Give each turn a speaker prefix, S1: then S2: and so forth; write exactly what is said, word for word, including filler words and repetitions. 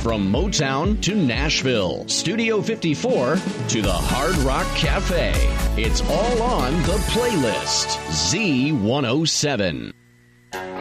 S1: From Motown to Nashville, Studio fifty-four to the Hard Rock Cafe. It's all on the playlist. Z one oh seven.